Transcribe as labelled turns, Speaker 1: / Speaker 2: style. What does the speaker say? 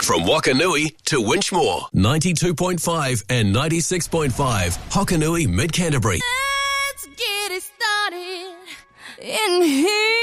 Speaker 1: From Wakanui to Winchmore, 92.5 and 96.5, Hokanui, Mid-Canterbury.
Speaker 2: Let's get it started in here.